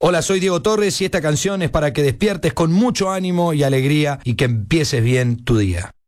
Hola, soy Diego Torres y esta canción es para que despiertes con mucho ánimo y alegría y que empieces bien tu día.